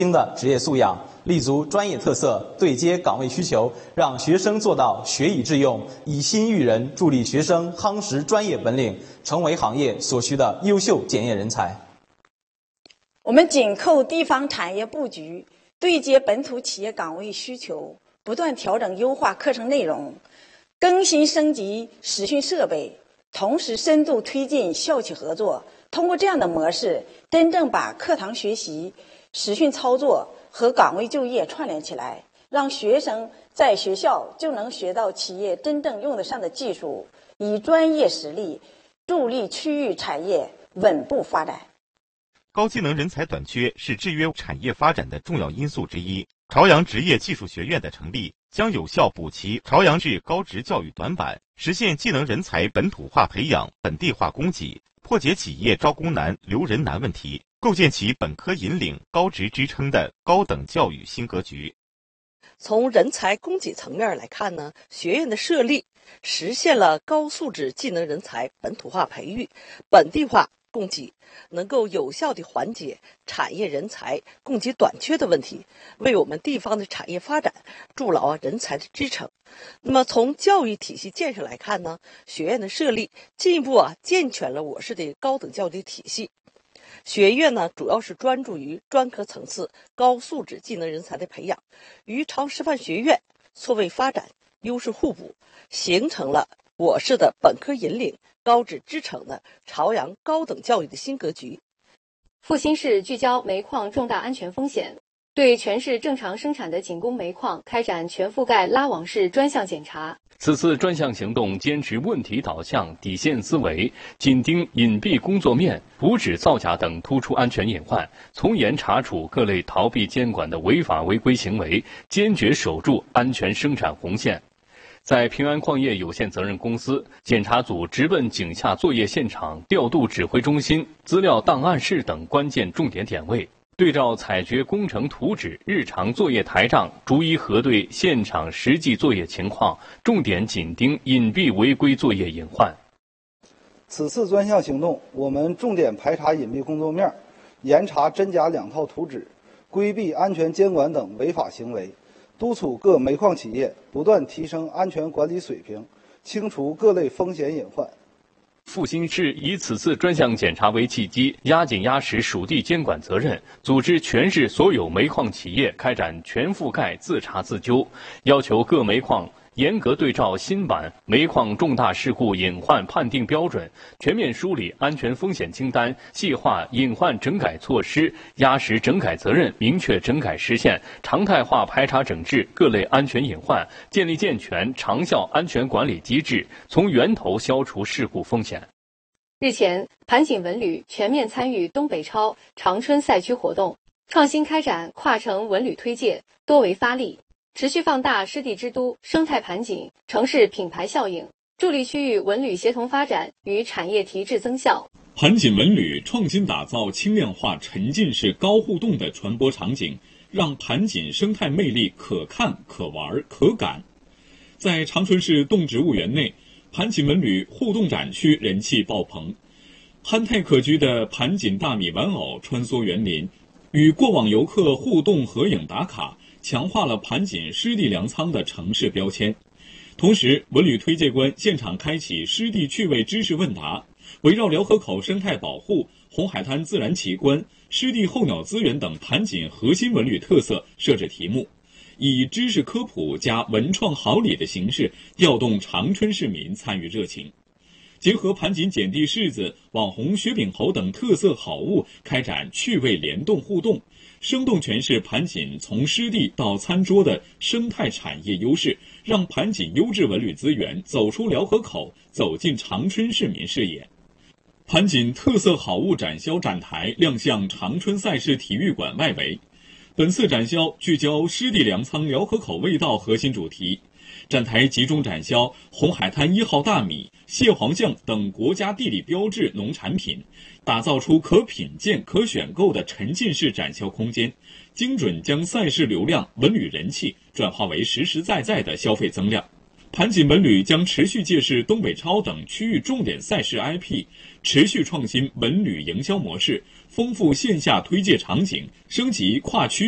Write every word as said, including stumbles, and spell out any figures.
新的职业素养，立足专业特色，对接岗位需求，让学生做到学以致用，以心育人，助力学生夯实专业本领，成为行业所需的优秀检验人才。 我们紧扣地方产业布局，对接本土企业岗位需求，不断调整优化课程内容，更新升级实训设备，同时深度推进校企合作。通过这样的模式，真正把课堂学习、实训操作和岗位就业串联起来，让学生在学校就能学到企业真正用得上的技术，以专业实力助力区域产业稳步发展。 高技能人才短缺是制约产业发展的重要因素之一。朝阳职业技术学院的成立，将有效补齐朝阳市高职教育短板，实现技能人才本土化培养、本地化供给，破解企业招工难、留人难问题，构建起本科引领、高职支撑的高等教育新格局。 从人才供给层面来看呢，学院的设立实现了高素质技能人才本土化培育、本地化供给，能够有效地缓解产业人才供给短缺的问题，为我们地方的产业发展筑牢人才的支撑。那么从教育体系建设来看呢，学院的设立进一步啊健全了我市的高等教育体系。学院呢主要是专注于专科层次高素质技能人才的培养，与朝阳师范学院错位发展，优势互补，形成了我市的本科引领、高职支撑的朝阳高等教育的新格局。 阜新市聚焦煤矿重大安全风险，对全市正常生产的紧工煤矿开展全覆盖拉网式专项检查。 此次专项行动坚持问题导向、底线思维，紧盯隐蔽工作面、图纸造假等突出安全隐患，从严查处各类逃避监管的违法违规行为，坚决守住安全生产红线。在平安矿业有限责任公司，检查组直奔井下作业现场、调度指挥中心、资料档案室等关键重点点位，对照采掘工程图纸、日常作业台账，逐一核对现场实际作业情况，重点紧盯隐蔽违规作业隐患。 此次专项行动，我们重点排查隐蔽工作面，严查真假两套图纸，规避安全监管等违法行为，督促各煤矿企业不断提升安全管理水平，清除各类风险隐患。 阜新市以此次专项检查为契机，压紧压实属地监管责任，组织全市所有煤矿企业开展全覆盖自查自纠，要求各煤矿严格对照新版煤矿重大事故隐患判定标准，全面梳理安全风险清单，细化隐患整改措施，压实整改责任，明确整改时限，常态化排查整治各类安全隐患，建立健全长效安全管理机制，从源头消除事故风险。 日前，盘锦文旅全面参与东北超长春赛区活动，创新开展跨城文旅推介，多维发力，持续放大湿地之都、生态盘锦、城市品牌效应，助力区域文旅协同发展与产业提质增效。 盘锦文旅创新打造轻量化沉浸式高互动的传播场景，让盘锦生态魅力可看、可玩、可感。在长春市动植物园内，盘锦文旅互动展区人气爆棚，憨态可掬的盘锦大米玩偶穿梭园林，与过往游客互动合影打卡，强化了盘锦湿地粮仓的城市标签。同时，文旅推介官现场开启湿地趣味知识问答，围绕辽河口生态保护、红海滩自然奇观、湿地候鸟资源等盘锦核心文旅特色设置题目，以知识科普加文创好礼的形式调动长春市民参与热情，结合盘锦碱地柿子、网红雪饼猴等特色好物，开展趣味联动互动，生动诠释盘锦从湿地到餐桌的生态产业优势，让盘锦优质文旅资源走出辽河口，走进长春市民视野。盘锦特色好物展销展台亮相长春赛事体育馆外围。本次展销聚焦湿地粮仓辽河口味道核心主题，展台集中展销红海滩一号大米、蟹黄酱等国家地理标志农产品，打造出可品鉴、可选购的沉浸式展销空间，精准将赛事流量、文旅人气转化为实实在在的消费增量。盘锦文旅将持续借势东北超等区域重点赛事 I P， 持续创新文旅营销模式，丰富线下推介场景，升级跨区